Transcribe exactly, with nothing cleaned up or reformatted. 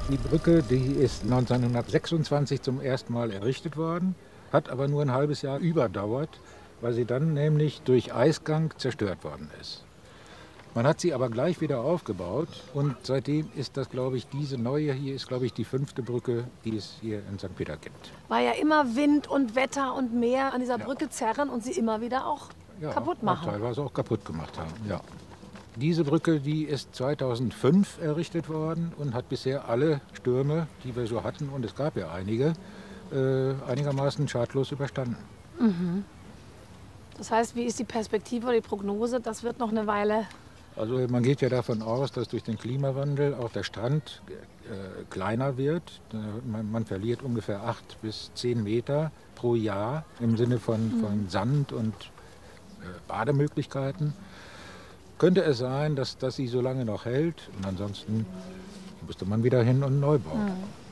Die Brücke, die ist neunzehnhundertsechsundzwanzig zum ersten Mal errichtet worden, hat aber nur ein halbes Jahr überdauert, weil sie dann nämlich durch Eisgang zerstört worden ist. Man hat sie aber gleich wieder aufgebaut und seitdem ist das, glaube ich, diese neue hier ist, glaube ich, die fünfte Brücke, die es hier in Sankt Peter gibt. Weil ja immer Wind und Wetter und Meer an dieser Ja. Brücke zerren und sie immer wieder auch Ja, kaputt machen. teilweise auch kaputt gemacht haben, ja. Diese Brücke, die ist zweitausendfünf errichtet worden und hat bisher alle Stürme, die wir so hatten, und es gab ja einige, äh, einigermaßen schadlos überstanden. Mhm. Das heißt, wie ist die Perspektive oder die Prognose? Das wird noch eine Weile. Also man geht ja davon aus, dass durch den Klimawandel auch der Strand äh, kleiner wird. Man, man verliert ungefähr acht bis zehn Meter pro Jahr im Sinne von, Mhm. von Sand und äh, Bademöglichkeiten. Könnte es sein, dass, dass sie so lange noch hält und ansonsten müsste man wieder hin und neu bauen. Mhm.